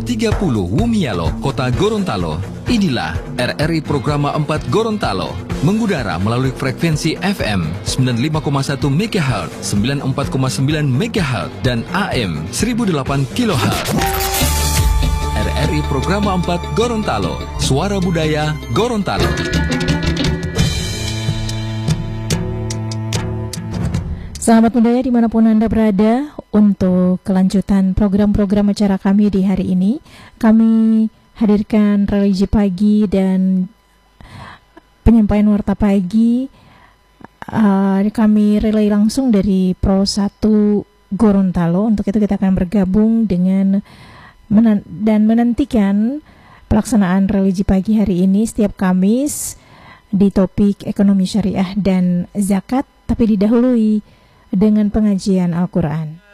30 Wumialo, Kota Gorontalo. Inilah RRI Programa 4 Gorontalo, mengudara melalui frekuensi FM 95,1 MHz, 94,9 MHz, dan AM 1008 kHz. RRI Programa 4 Gorontalo, Suara Budaya Gorontalo. Sahabat budaya dimanapun Anda berada, untuk kelanjutan program-program acara kami di hari ini, kami hadirkan religi pagi dan penyampaian warta pagi. Kami relay langsung dari Pro 1 Gorontalo. Untuk itu kita akan bergabung dengan dan menantikan pelaksanaan religi pagi hari ini setiap Kamis di topik ekonomi syariah dan zakat, tapi didahului dengan pengajian Al-Quran.